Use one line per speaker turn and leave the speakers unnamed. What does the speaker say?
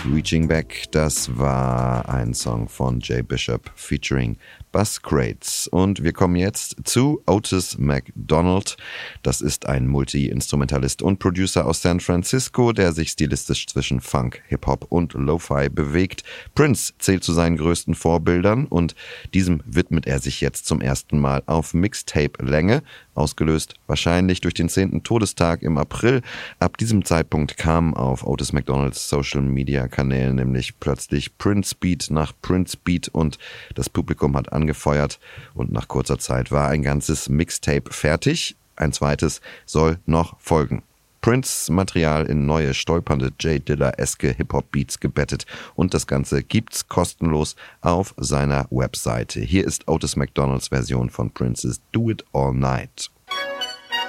Reaching Back, das war ein Song von Jay Bishop featuring Buzz Crates. Und wir kommen jetzt zu Otis McDonald. Das ist ein Multi-Instrumentalist und Producer aus San Francisco, der sich stilistisch zwischen Funk, Hip-Hop und Lo-Fi bewegt. Prince zählt zu seinen größten Vorbildern und diesem widmet er sich jetzt zum ersten Mal auf Mixtape-Länge, ausgelöst wahrscheinlich durch den 10. Todestag im April. Ab diesem Zeitpunkt kam auf Otis McDonalds Social-Media-Kanälen nämlich plötzlich Prince Beat nach Prince Beat und das Publikum hat angefeuert und nach kurzer Zeit war ein ganzes Mixtape fertig. Ein zweites soll noch folgen. Prince-Material in neue, stolpernde J Dilla-eske Hip-Hop-Beats gebettet und das Ganze gibt's kostenlos auf seiner Webseite. Hier ist Otis McDonalds Version von Prince's Do It All Night.